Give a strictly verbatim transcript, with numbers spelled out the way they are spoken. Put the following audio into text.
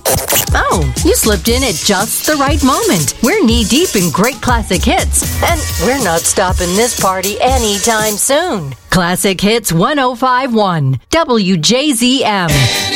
Oh, you slipped in at just the right moment. We're knee-deep in great classic hits, and we're not stopping this party anytime soon. Classic Hits one oh five point one, W J Z M.